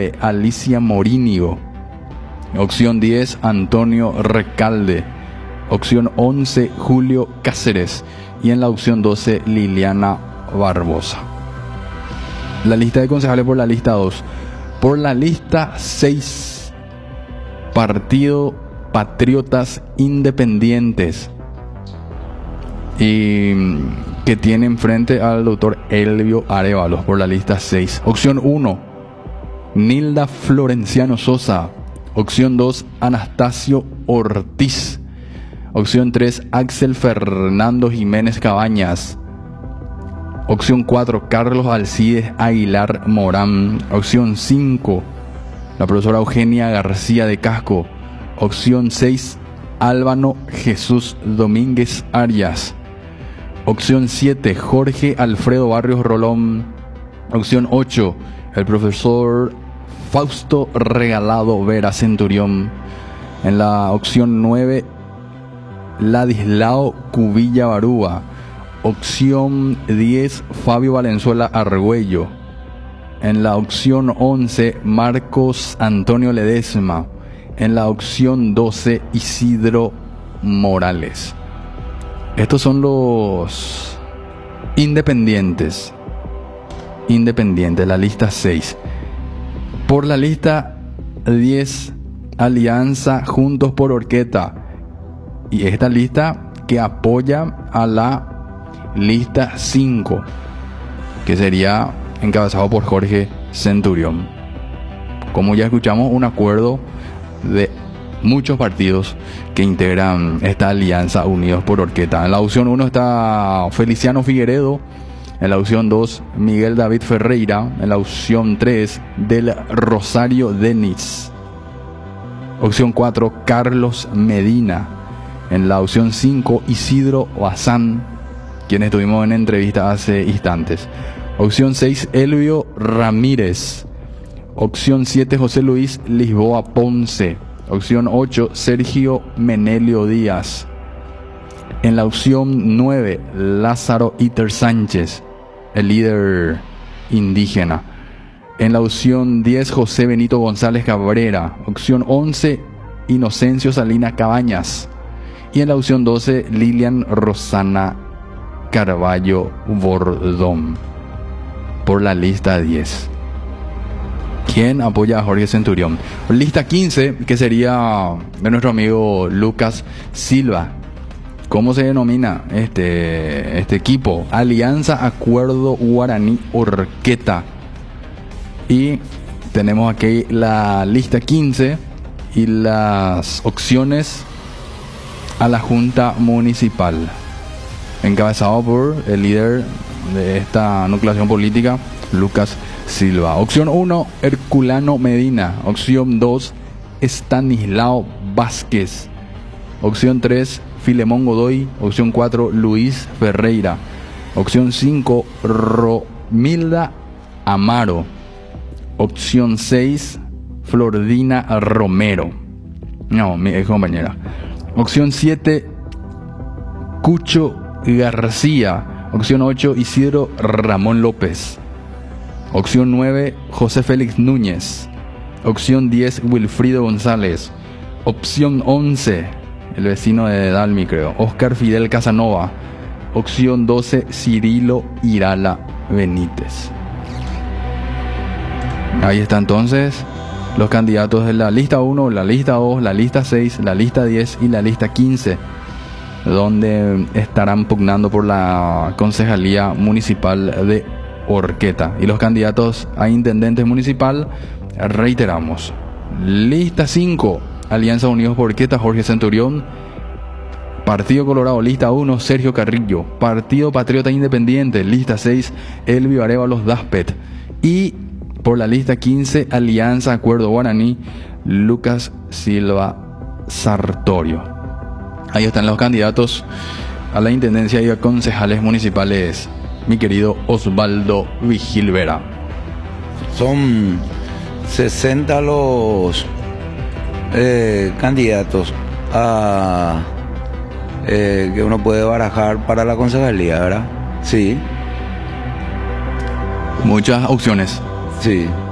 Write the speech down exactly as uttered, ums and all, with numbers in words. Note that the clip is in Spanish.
nueve, Alicia Morínigo. Opción diez, Antonio Recalde. Opción once, Julio Cáceres. Y en la opción doce, Liliana Barbosa. La lista de concejales por la lista dos. Por la lista seis, Partido Patriotas Independientes. Y que tiene enfrente al doctor Elvio Arévalos por la lista seis. Opción uno, Nilda Florenciano Sosa. Opción dos, Anastasio Ortiz. Opción tres, Axel Fernando Jiménez Cabañas. Opción cuatro, Carlos Alcides Aguilar Morán. Opción cinco, la profesora Eugenia García de Casco. Opción seis, Álvaro Jesús Domínguez Arias. Opción siete, Jorge Alfredo Barrios Rolón. Opción ocho, el profesor Fausto Regalado Vera Centurión. En la opción nueve, Ladislao Cubilla Barúa. Opción diez, Fabio Valenzuela Argüello. En la opción once, Marcos Antonio Ledesma. En la opción doce, Isidro Morales. Estos son los independientes. Independientes, la lista seis. Por la lista diez, Alianza Juntos por Orqueta. Y esta lista que apoya a la lista cinco, que sería encabezado por Jorge Centurión. Como ya escuchamos, un acuerdo de muchos partidos que integran esta alianza Unidos por Orqueta. En la opción uno está Feliciano Figueredo. En la opción dos, Miguel David Ferreira. En la opción tres, Del Rosario Denis. Opción cuatro, Carlos Medina. En la opción cinco, Isidro Bazán, quienes tuvimos en entrevista hace instantes. Opción seis, Elvio Ramírez. Opción siete, José Luis Lisboa Ponce. Opción ocho, Sergio Menelio Díaz. En la opción nueve, Lázaro Iter Sánchez, el líder indígena. En la opción diez, José Benito González Cabrera. Opción once, Inocencio Salina Cabañas. Y en la opción doce, Lilian Rosana Carballo Bordón. Por la lista diez. ¿Quién apoya a Jorge Centurión? Lista quince, que sería de nuestro amigo Lucas Silva. ¿Cómo se denomina este, este equipo? Alianza Acuerdo Guaraní Orqueta. Y tenemos aquí la lista quince y las opciones a la Junta Municipal, encabezado por el líder de esta nucleación política, Lucas Silva. Opción uno, Herculano Medina. Opción dos, Estanislao Vázquez. Opción tres, Filemón Godoy. Opción cuatro, Luis Ferreira. Opción cinco, Romilda Amaro. Opción seis, Flordina Romero. No, mi ex compañera. Opción siete, Cucho García. Opción ocho, Isidro Ramón López. Opción nueve, José Félix Núñez. Opción diez, Wilfrido González. Opción once, el vecino de Dalmi, creo, Oscar Fidel Casanova. Opción doce, Cirilo Irala Benítez. Ahí está entonces los candidatos de la lista uno, la lista dos, la lista seis, la lista diez y la lista quince, donde estarán pugnando por la Concejalía Municipal de Orqueta. Y los candidatos a intendentes municipal, reiteramos: lista cinco, Alianza Unidos por Orqueta, Jorge Centurión. Partido Colorado, lista uno, Sergio Carrillo. Partido Patriota Independiente, lista seis, Elvio Arévalos Daspet. Y por la lista quince, Alianza Acuerdo Guaraní, Lucas Silva Sartorio. Ahí están los candidatos a la intendencia y a concejales municipales, mi querido Osvaldo Vigil Vera. Son sesenta los eh, candidatos a, eh, que uno puede barajar para la concejalía, ¿verdad? Sí. Muchas opciones. Sí.